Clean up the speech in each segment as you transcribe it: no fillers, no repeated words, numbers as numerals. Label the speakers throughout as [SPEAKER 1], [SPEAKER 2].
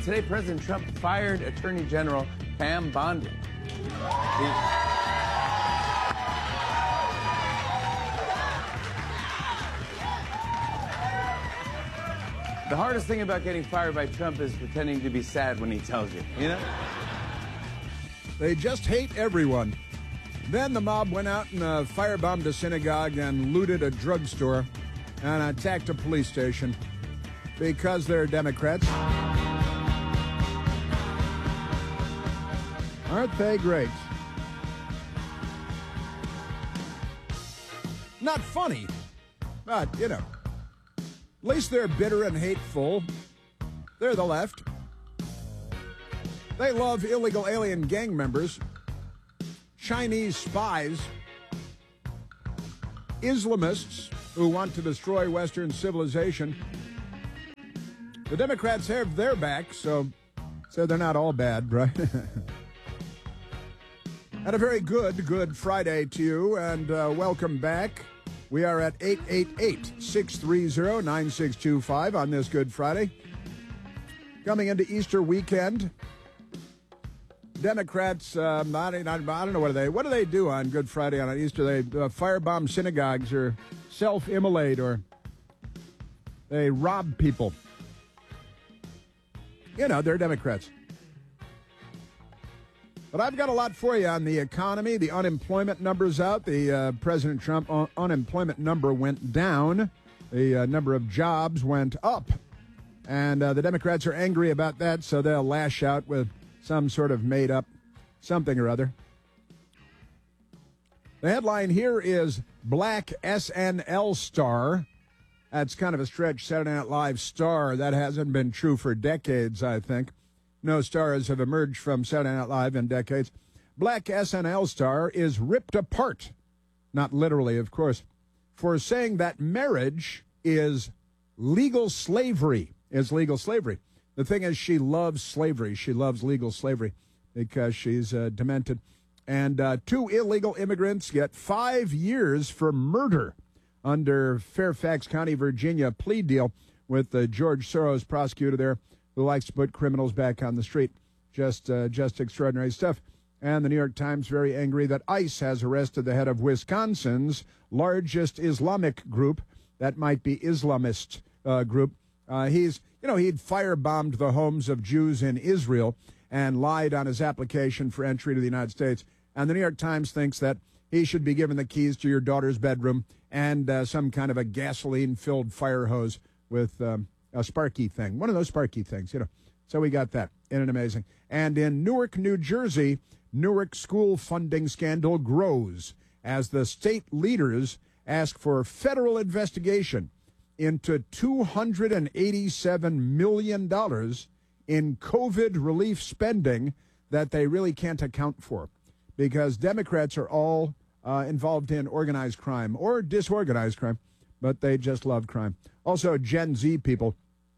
[SPEAKER 1] today, President Trump fired Attorney General Pam Bondi. The hardest thing about getting fired by Trump is pretending to be sad when he tells you, you know?
[SPEAKER 2] They just hate everyone. Then the mob went out and firebombed a synagogue and looted a drugstore and attacked a police station because they're Democrats. Aren't they great? Not funny, but, you know, at least they're bitter and hateful. They're the left. They love illegal alien gang members, Chinese spies, Islamists who want to destroy Western civilization. The Democrats have their back, so they're not all bad, right? And a very good Friday to you, and welcome back. We are at 888-630-9625 on this Good Friday. Coming into Easter weekend, Democrats, I don't know what do they do on Good Friday on Easter? They firebomb synagogues or self-immolate or they rob people. You know, they're Democrats. But I've got a lot for you on the economy. The unemployment number's out. The President Trump unemployment number went down. The number of jobs went up. And the Democrats are angry about that, so they'll lash out with some sort of made-up something or other. The headline here is Black SNL star. That's kind of a stretch, Saturday Night Live star. That hasn't been true for decades, I think. No stars have emerged from Saturday Night Live in decades. Black SNL star is ripped apart, not literally, of course, for saying that marriage is legal slavery. The thing is, she loves slavery. She loves legal slavery because she's demented. And 2 illegal immigrants get 5 years for murder under Fairfax County, Virginia plea deal with the George Soros prosecutor there, who likes to put criminals back on the street. Just extraordinary stuff. And the New York Times very angry that ICE has arrested the head of Wisconsin's largest Islamic group. That might be Islamist group. He'd firebombed the homes of Jews in Israel and lied on his application for entry to the United States. And the New York Times thinks that he should be given the keys to your daughter's bedroom and some kind of a gasoline-filled fire hose with a sparky thing, one of those sparky things, you know. So we got that. Isn't it amazing? And in Newark, New Jersey, Newark school funding scandal grows as the state leaders ask for federal investigation into $287 million in COVID relief spending that they really can't account for because Democrats are all involved in organized crime or disorganized crime, but they just love crime. Also, Gen Z people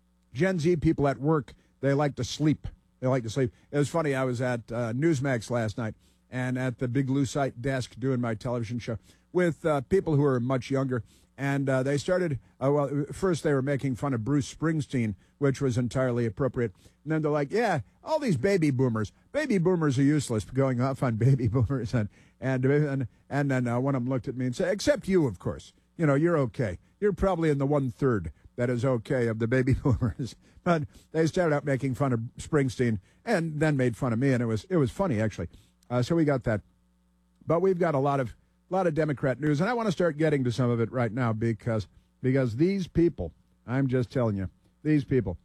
[SPEAKER 2] at work, they like to sleep. It was funny, I was at Newsmax last night and at the Big Lucite desk doing my television show with people who are much younger. And they started, first they were making fun of Bruce Springsteen, which was entirely appropriate. And then they're like, yeah, all these baby boomers are useless, going off on baby boomers. And then one of them looked at me and said, except you, of course. You know, you're okay. You're probably in the 1/3 that is okay of the baby boomers. But they started out making fun of Springsteen and then made fun of me, and it was funny, actually. So we got that. But we've got a lot of Democrat news, and I want to start getting to some of it right now because these people, I'm just telling you, these people,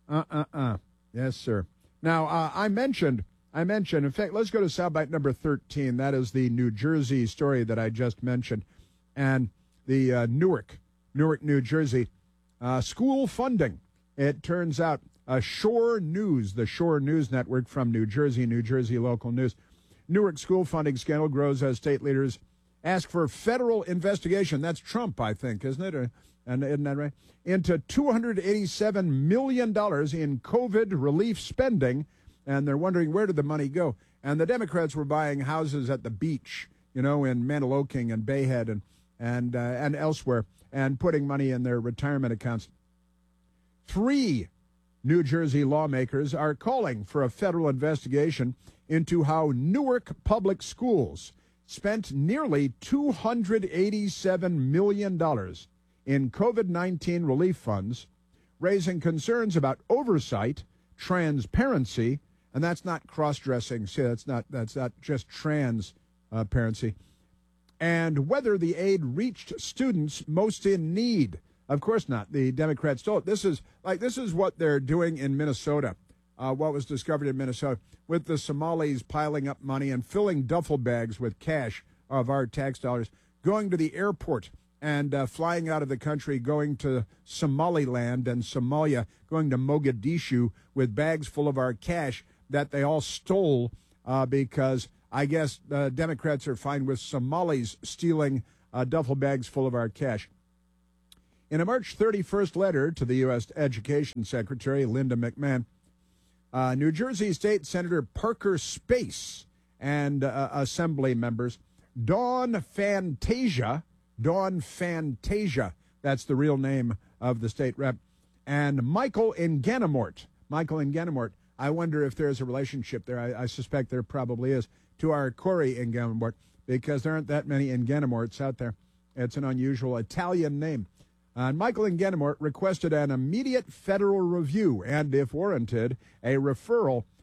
[SPEAKER 2] yes, sir. Now, I mentioned, in fact, let's go to soundbite number 13. That is the New Jersey story that I just mentioned. And the Newark, New Jersey, school funding. It turns out Shore News, the Shore News Network from New Jersey local news. Newark school funding scandal grows as state leaders ask for federal investigation. That's Trump, I think, isn't it? And isn't that right? Into $287 million in COVID relief spending, and they're wondering where did the money go. And the Democrats were buying houses at the beach, you know, in Maniloking and Bayhead and elsewhere, and putting money in their retirement accounts. Three New Jersey lawmakers are calling for a federal investigation into how Newark Public Schools spent nearly $287 million in COVID-19 relief funds, raising concerns about oversight, transparency, and that's not cross-dressing. See, that's not just transparency, and whether the aid reached students most in need. Of course not. The Democrats stole it. This is what they're doing in Minnesota. What was discovered in Minnesota with the Somalis piling up money and filling duffel bags with cash of our tax dollars, going to the airport and flying out of the country, going to Somaliland and Somalia, going to Mogadishu with bags full of our cash that they all stole because I guess Democrats are fine with Somalis stealing duffel bags full of our cash. In a March 31st letter to the U.S. Education Secretary, Linda McMahon, New Jersey State Senator Parker Space and Assembly members Dawn Fantasia, that's the real name of the state rep, and Michael Enganamort. I wonder if there's a relationship there. I suspect there probably is, to our Corey Enganamort, because there aren't that many Enganamorts out there. It's an unusual Italian name. Michael Enganamort requested an immediate federal review and, if warranted, a referral